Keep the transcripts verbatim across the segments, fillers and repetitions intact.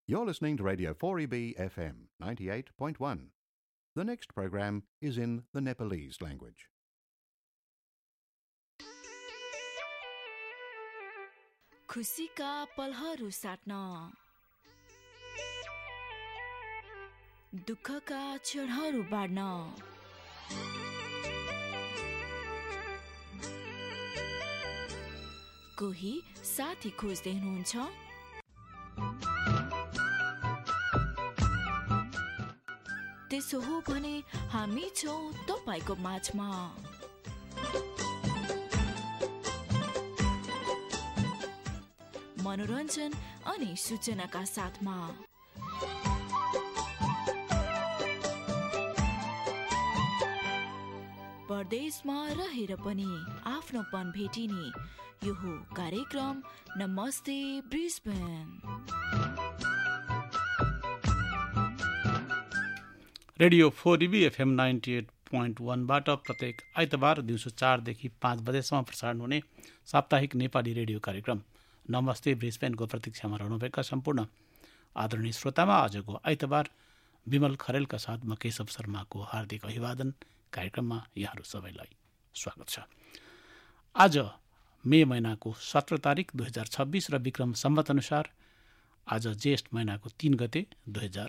You're listening to Radio four E B F M ninety-eight point one. The next program is in the Nepalese language. खुसीका पलहरू साट्न, दुःखका क्षणहरू बाँड्न, कोही साथी खोज्दै हुनुहुन्छ? त्यसो हो भने हामी छौं तपाईको माझमा। मनोरञ्जन अनि सूचनाका साथमा परदेशमा रहेर पनि आफ्नोपन भेटिने यो हो कार्यक्रम नमस्ते Brisbane. Radio four E B F am ninety at point वानबाट प्रत्येक आइतबार दिउँसो चारदेखि पाँच बजेसम्म प्रसारण हुने साप्ताहिक नेपाली रेडियो कार्यक्रम नमस्ते ब्रिस्बेनको प्रतीक्षामा रहनुभएका सम्पूर्ण आदरणीय श्रोतामा आजको आइतबार विमल खरेलका साथ म केशव शर्माको हार्दिक अभिवादन। कार्यक्रममा यहाँहरू सबैलाई स्वागत छ। आज मे महिनाको सत्र तारिक दुई हजार छब्बिस र विक्रम सम्वत अनुसार आज ज्येष्ठ महिनाको तीन गते दुई हजार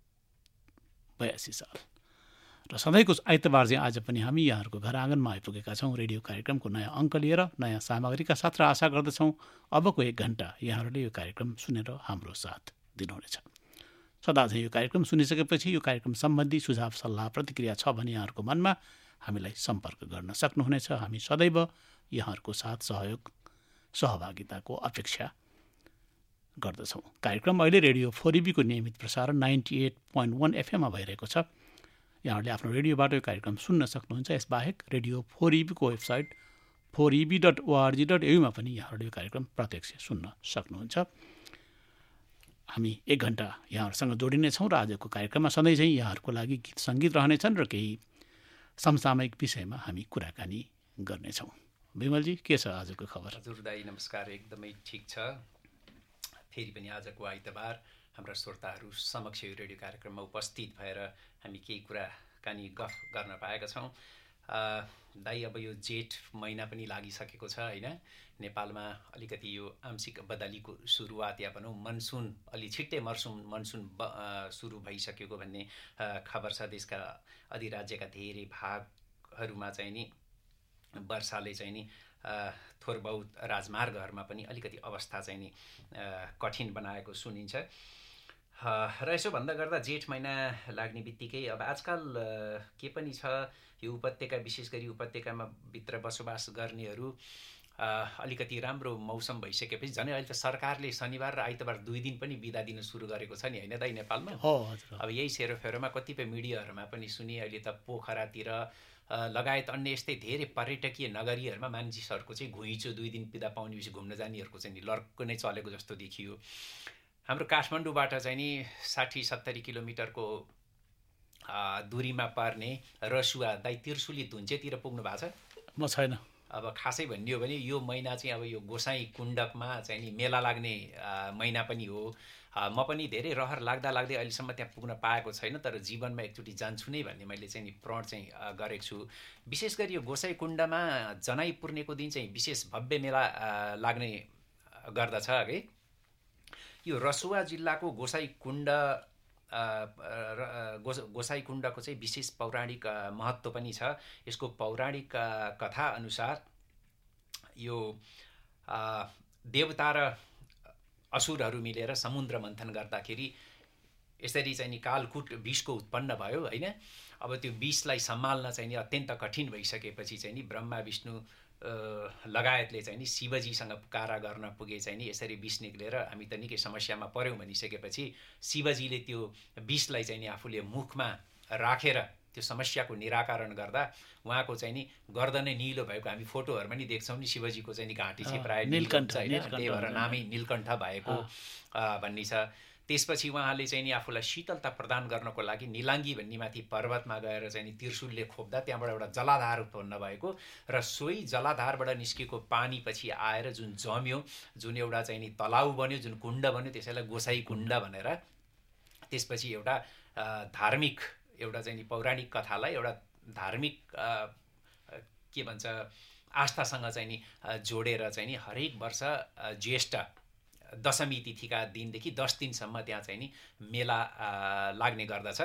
बयासी साल र सधैँको आइतबार चाहिँ आज पनि हामी यहाँहरूको घर आँगनमा आइपुगेका छौँ रेडियो कार्यक्रमको नयाँ अङ्क लिएर नयाँ सामग्रीका साथ र आशा गर्दछौँ अबको एक घन्टा यहाँहरूले यो कार्यक्रम सुनेर हाम्रो साथ दिनुहुनेछ। सदा चाहिँ यो कार्यक्रम सुनिसकेपछि यो कार्यक्रम सम्बन्धी सुझाव सल्लाह प्रतिक्रिया छ भने यहाँहरूको मनमा हामीलाई सम्पर्क गर्न सक्नुहुनेछ। हामी सदैव यहाँहरूको साथ सहयोग सहभागिताको अपेक्षा गर्दछौँ। कार्यक्रम अहिले रेडियो फोर ई बीको नियमित प्रसारण नाइन्टी एट पोइन्ट वान एफएममा भइरहेको छ। यहाँहरूले आफ्नो रेडियोबाट यो कार्यक्रम सुन्न सक्नुहुन्छ। यसबाहेक radio four E बीको website four E B dot ORG dot एयूमा पनि यहाँहरूले यो कार्यक्रम प्रत्यक्ष सुन्न सक्नुहुन्छ। हामी एक घन्टा यहाँहरूसँग जोडिनेछौँ र आजको कार्यक्रममा सधैँ चाहिँ यहाँहरूको लागि गीत सङ्गीत रहनेछन् र केही समसामयिक विषयमा हामी कुराकानी गर्नेछौँ। विमलजी, के छ आजको खबर? हजुर दाई नमस्कार, एकदमै ठिक छ। फेरि पनि आजको आइतबार हाम्रा श्रोताहरू समक्ष यो रेडियो कार्यक्रममा उपस्थित भएर हामी केही कुराकानी गफ गर्न पाएका छौँ। दाई अब यो जेठ महिना पनि लागिसकेको छ होइन। नेपालमा अलिकति यो आंशिक बदलीको सुरुवात या भनौँ मनसुन अलि छिट्टै मनसुन मनसुन सुरु भइसकेको भन्ने खबर छ। देशका अधिराज्यका धेरै भागहरूमा चाहिँ नि वर्षाले चाहिँ नि थोर बहुत राजमार्गहरूमा पनि अलिकति अवस्था चाहिँ नि कठिन बनाएको सुनिन्छ। र यसो भन्दा गर्दा जेठ महिना लाग्ने बित्तिकै अब आजकल के पनि छ, यो उपत्यका विशेष गरी उपत्यकामा भित्र बसोबास गर्नेहरू अलिकति राम्रो मौसम भइसकेपछि झन् अहिले त सरकारले शनिबार र आइतबार दुई दिन पनि बिदा दिन सुरु गरेको छ नि होइन दाइ नेपालमा। हो हजुर। अब यही सेरोफेरोमा कतिपय मिडियाहरूमा पनि सुने अहिले त पोखरातिर लगायत अन्य यस्तै धेरै पर्यटकीय नगरीहरूमा मानिसहरूको चाहिँ घुइँचो दुई दिन बिदा पाउनेपछि घुम्न जानेहरूको चाहिँ नि लर्क नै चलेको जस्तो देखियो। हाम्रो काठमाडौँबाट चाहिँ नि साठी सत्तरी किलोमिटरको दूरीमा पर्ने रसुवा दाइ त्रिशुली धुन्चेतिर पुग्नु भएको छ? म छैन। अब खासै भन्ने हो भने यो महिना चाहिँ अब यो गोसाई कुण्डकमा चाहिँ नि मेला लाग्ने महिना पनि हो। म पनि धेरै रहर लाग्दा लाग्दै अहिलेसम्म त्यहाँ पुग्न पाएको छैन, तर जीवनमा एकचोटि जान्छु नै भन्ने मैले चाहिँ नि प्रण चाहिँ गरेको छु। विशेष गरी यो गोसाई कुण्डमा जनाई पूर्णेको दिन चाहिँ विशेष भव्य मेला लाग्ने गर्दछ है। यो रसुवा जिल्लाको गोसाई कुण्ड गोसाई कुण्डको चाहिँ विशेष पौराणिक महत्त्व पनि छ। यसको पौराणिक कथा अनुसार यो देवता र असुरहरू मिलेर समुद्र मन्थन गर्दाखेरि यसरी चाहिँ नि कालकुट विषको उत्पन्न भयो होइन। अब त्यो विषलाई सम्हाल्न चाहिँ नि अत्यन्त कठिन भइसकेपछि चाहिँ नि ब्रह्मा विष्णु लगायतले चाहिँ नि शिवजीसँग पुकारा गर्न पुगे चाहिँ नि यसरी विष निक्लेर हामी त निकै समस्यामा पऱ्यौँ भनिसकेपछि शिवजीले त्यो विषलाई चाहिँ नि आफूले मुखमा राखेर त्यो समस्याको निराकरण गर्दा उहाँको चाहिँ नि गर्दनै निलो भएको हामी फोटोहरूमा नि देख्छौँ नि। शिवजीको चाहिँ नि घाँटी चाहिँ प्रायः नीलकण्ठ होइन, त्यही भएर नामै नीलकण्ठ भएको भन्ने छ। त्यसपछि उहाँले चाहिँ नि आफूलाई शीतलता प्रदान गर्नको लागि निलाङ्गी भन्ने माथि पर्वतमा गएर चाहिँ नि त्रिशूलले खोप्दा त्यहाँबाट एउटा जलाधार उत्पन्न भएको र सोही जलाधारबाट निस्केको पानी पछि आएर जुन जम्यो, जुन एउटा चाहिँ नि तलाउ बन्यो, जुन कुण्ड बन्यो, त्यसैलाई गोसाई कुण्ड भनेर त्यसपछि एउटा धार्मिक एउटा चाहिँ नि पौराणिक कथालाई एउटा धार्मिक के भन्छ आस्थासँग चाहिँ नि जोडेर चाहिँ नि हरेक वर्ष ज्येष्ठ दशमी तिथिका दिनदेखि दस दिनसम्म त्यहाँ चाहिँ नि मेला लाग्ने गर्दछ।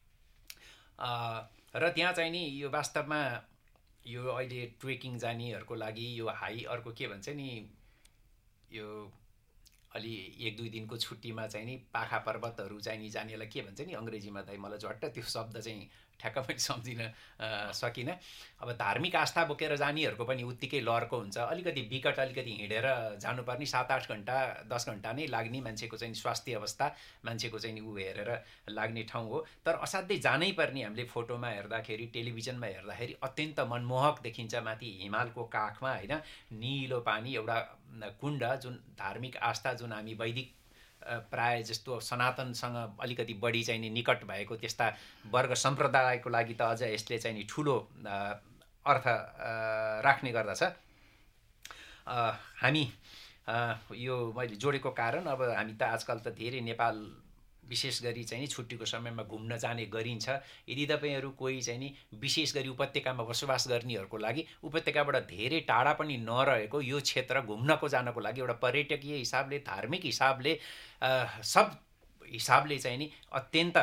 र त्यहाँ चाहिँ नि यो वास्तवमा यो अहिले ट्रेकिङ जानेहरूको लागि यो हाई अर्को के भन्छ नि यो अलि एक दुई दिनको छुट्टीमा चाहिँ नि पाखा पर्वतहरू चाहिँ नि जानेलाई के भन्छ नि अङ्ग्रेजीमा दाइ, मलाई झट्ट त्यो शब्द चाहिँ ठ्याक्क पनि सम्झिन सकिनँ। अब धार्मिक आस्था बोकेर जानेहरूको पनि उत्तिकै लहरको हुन्छ, अलिकति विकट अलिकति हिँडेर जानुपर्ने सात आठ घन्टा दस घन्टा नै लाग्ने मान्छेको चाहिँ स्वास्थ्य अवस्था मान्छेको चाहिँ ऊ हेरेर लाग्ने ठाउँ हो। तर असाध्यै जानै पर्ने, हामीले फोटोमा हेर्दाखेरि टेलिभिजनमा हेर्दाखेरि अत्यन्त मनमोहक देखिन्छ। माथि हिमालको काखमा होइन निलो पानी, एउटा कुण्ड, जुन धार्मिक आस्था जुन हामी वैदिक प्राय जस्तो सनातनसँग अलिकति बढी चाहिँ नि निकट भएको त्यस्ता वर्ग सम्प्रदायको लागि त अझ यसले चाहिँ नि ठुलो अर्थ राख्ने गर्दछ। हामी यो मैले जोडेको कारण अब हामी त आजकल त धेरै नेपाल विशेष गरी चाहिँ नि छुट्टीको समयमा घुम्न जाने गरिन्छ। यदि तपाईँहरू कोही चाहिँ नि विशेष गरी उपत्यकामा बसोबास गर्नेहरूको लागि उपत्यकाबाट धेरै टाढा पनि नरहेको यो क्षेत्र घुम्नको जानको लागि एउटा पर्यटकीय हिसाबले, धार्मिक हिसाबले, सब हिसाबले चाहिँ नि अत्यन्त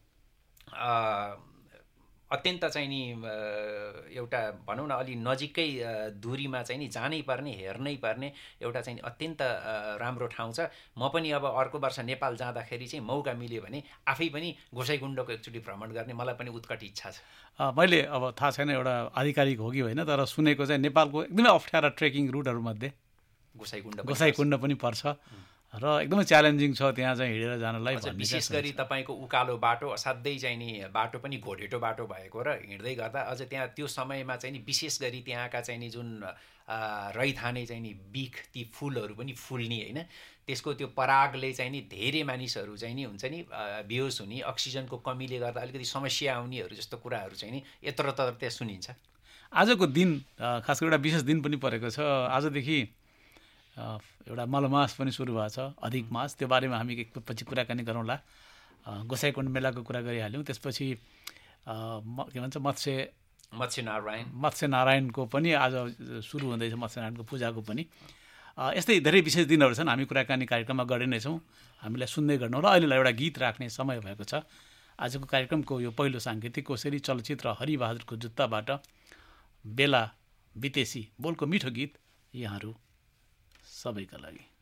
अत्यन्त चाहिँ नि एउटा भनौँ न अलि नजिकै दूरीमा चाहिँ नि जानै पर्ने, हेर्नै पर्ने एउटा चाहिँ अत्यन्त राम्रो ठाउँ छ। म पनि अब अर्को वर्ष नेपाल जाँदाखेरि चाहिँ मौका मिल्यो भने आफै पनि गोसाइकुण्डको एकचोटि भ्रमण गर्ने मलाई पनि उत्कट इच्छा छ। मैले अब थाहा छैन एउटा आधिकारिक हो कि होइन, तर सुनेको चाहिँ नेपालको एकदमै अप्ठ्यारा ट्रेकिङ रुटहरूमध्ये गोसाइकुण्ड गोसाइकुण्ड पनि पर्छ र एकदमै च्यालेन्जिङ छ त्यहाँ चाहिँ हिँडेर जानलाई। विशेष गरी तपाईँको उकालो बाटो, असाध्यै चाहिँ नि बाटो पनि घोडेटो बाटो भएको र हिँड्दै गर्दा अझ त्यहाँ त्यो समयमा चाहिँ नि विशेष गरी त्यहाँका चाहिँ नि जुन रैथाने चाहिँ नि बिख, ती फुलहरू पनि फुल्ने होइन, त्यसको त्यो परागले चाहिँ नि धेरै मानिसहरू चाहिँ नि हुन्छ नि बेहोस हुने, अक्सिजनको कमीले गर्दा अलिकति समस्या आउनेहरू जस्तो कुराहरू चाहिँ नि यत्रतर त्यहाँ सुनिन्छ। आजको दिन खास गरी एउटा विशेष दिन पनि परेको छ। आजदेखि एउटा मलमास पनि सुरु भएको छ, अधिक मास, त्यो बारेमा हामी पछि कुराकानी गरौँला। गोसाइकुण्ड मेलाको कुरा गरिहाल्यौँ, त्यसपछि के भन्छ मत्स्य मत्स्य नारायण मत्स्य नारायणको पनि आज सुरु हुँदैछ, मत्स्य नारायणको पूजाको पनि। यस्तै धेरै विशेष दिनहरू छन्, हामी कुराकानी कार्यक्रममा गरे नै छौँ, हामीलाई सुन्दै गर्नु र अहिलेलाई एउटा गीत राख्ने समय भएको छ। आजको कार्यक्रमको यो पहिलो साङ्गीतिक कोसेली चलचित्र हरिबहादुरको जुत्ताबाट बेला बितेसी बोलको मिठो गीत यहाँहरू सबैका लागि।